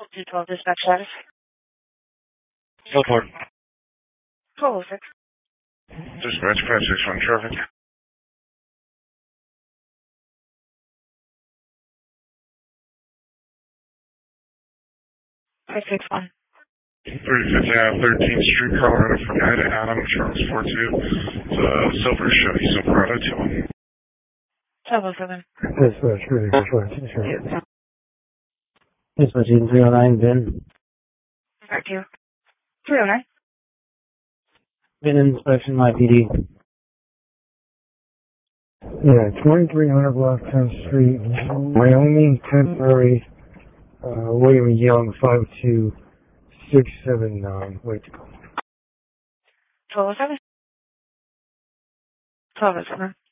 212 dispatch status. Teleport. 1206. Dispatch 561 traffic. 561. 35th Ave, 13th Street, Colorado, from Ed Adam, Charles 42. It's a silver Chevy Silverado 2. 1207. Dispatch 304. Dispatch 309, Ben. Back to you. 309. Ben inspection, my PD. Yeah, 2300 Block 10th Street, Wyoming, temporary, William Young, 52679. Wait. 1207. 1207.